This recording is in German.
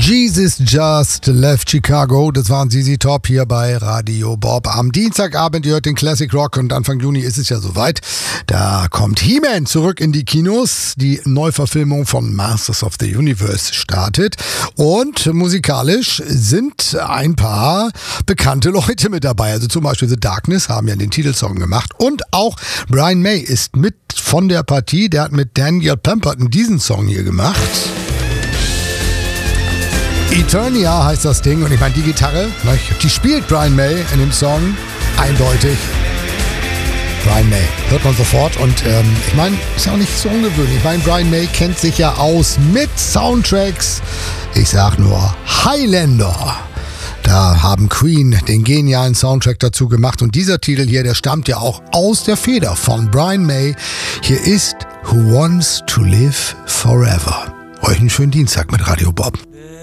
Jesus Just Left Chicago, das waren ZZ Top hier bei Radio Bob. Am Dienstagabend, ihr hört den Classic Rock und Anfang Juni ist es ja soweit. Da kommt He-Man zurück in die Kinos. Die Neuverfilmung von Masters of the Universe startet. Und musikalisch sind ein paar bekannte Leute mit dabei. Also zum Beispiel The Darkness haben ja den Titelsong gemacht. Und auch Brian May ist mit von der Partie. Der hat mit Daniel Pemberton diesen Song hier gemacht. Eternia heißt das Ding und ich meine die Gitarre, die spielt Brian May in dem Song eindeutig. Brian May, hört man sofort und ich meine, ist ja auch nicht so ungewöhnlich. Ich meine, Brian May kennt sich ja aus mit Soundtracks. Ich sag nur Highlander. Da haben Queen den genialen Soundtrack dazu gemacht und dieser Titel hier, der stammt ja auch aus der Feder von Brian May. Hier ist Who Wants to Live Forever. Euch einen schönen Dienstag mit Radio Bob.